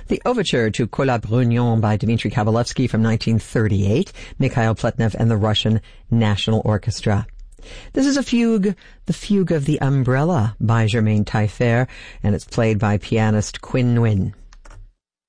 The Overture to Kola Brunion by Dmitri Kabalevsky from 1938, Mikhail Pletnev and the Russian National Orchestra. This is a fugue, the Fugue of the Umbrella by Germaine Taillefer, and it's played by pianist Quinn Nguyen.